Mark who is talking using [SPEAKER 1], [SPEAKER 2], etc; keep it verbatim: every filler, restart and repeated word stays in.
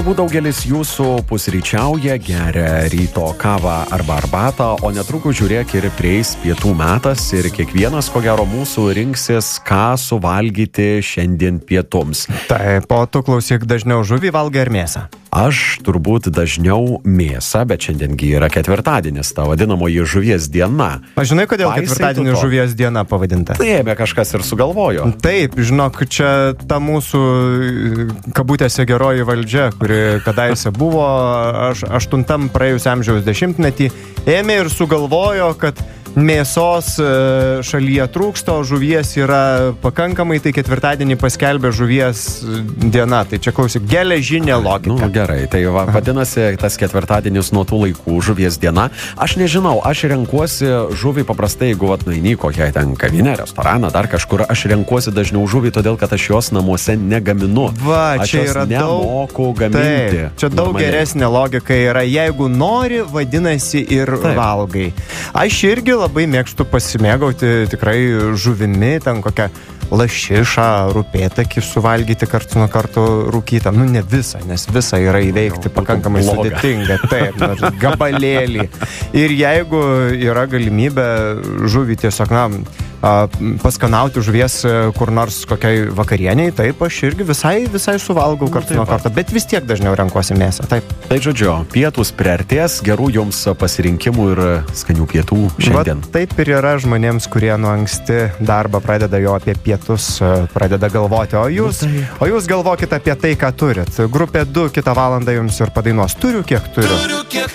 [SPEAKER 1] Turbūt daugelis jūsų pusryčiauja, geria ryto kavą arba arbatą, o netrukus žiūrėk ir prieis pietų metas ir kiekvienas, ko gero, mūsų rinksis, ką suvalgyti šiandien pietums.
[SPEAKER 2] Taip, o tu klausyk, dažniau žuvį valgai ar mėsą?
[SPEAKER 1] Aš turbūt dažniau mėsą, bet šiandiengi yra ketvirtadienis, ta vadinamoji žuvies diena.
[SPEAKER 2] Aš žinai, kodėl
[SPEAKER 1] Paisai
[SPEAKER 2] ketvirtadienį
[SPEAKER 1] tu to?
[SPEAKER 2] žuvies diena pavadinta?
[SPEAKER 1] Tai ėmė kažkas ir sugalvojo.
[SPEAKER 2] Taip, žinok, čia ta mūsų kabutėse geroji valdžia, kuri kadaise buvo aš, aštuntam praėjus amžiaus dešimtmetį, ėmė ir sugalvojo, kad mėsos šalyje trūksta, o žuvies yra pakankamai, tai ketvirtadienį paskelbė žuvies diena. Tai čia klausyk, geležinė logika.
[SPEAKER 1] Nu, gerai, tai va, vadinasi tas ketvirtadienis nuo tų laikų žuvies diena. Aš nežinau, aš renkuosi žuvį paprastai, jeigu vat nueini kokią ten kavinę, restoraną, dar kažkur, aš renkuosi dažniau žuvį, todėl kad aš jos namuose negaminu.
[SPEAKER 2] Va,
[SPEAKER 1] aš
[SPEAKER 2] čia
[SPEAKER 1] jos
[SPEAKER 2] yra
[SPEAKER 1] nemoku
[SPEAKER 2] daug,
[SPEAKER 1] gaminti.
[SPEAKER 2] taip, čia daug
[SPEAKER 1] normaliai.
[SPEAKER 2] geresnė logika yra, jeigu nori, vadinasi ir
[SPEAKER 1] Taip.
[SPEAKER 2] valgai. Aš irgi labai mėgstu pasimėgauti tikrai žuvimi, ten kokią lašišą, rupėtakį suvalgyti kartu nuo karto rūkytą. Nu, ne visą, nes visą yra įveikti pakankamai
[SPEAKER 1] bloga.
[SPEAKER 2] sudėtinga. Taip, nu, gabalėlį. Ir jeigu yra galimybė žuvį tiesiog, na, paskanauti žuvies kur nors kokiai vakarieniai, taip, aš irgi visai, visai suvalgau kartu
[SPEAKER 1] taip
[SPEAKER 2] nuo karto, bet vis tiek dažniau renkuosi mėsą. Taip.
[SPEAKER 1] Tai žodžiu, pietus priartės, gerų jums pasirinkimų ir skanių pietų šiandien.
[SPEAKER 2] Va, taip ir yra žmonėms, kurie nuo anksti darbą pradeda jo apie pietus, pradeda galvoti, o jūs,
[SPEAKER 1] Nu, tai-
[SPEAKER 2] o jūs galvokite apie tai, ką turit. Grupė du kitą valandą jums ir padainuos. Turiu, kiek turiu.
[SPEAKER 3] Turiu, kiek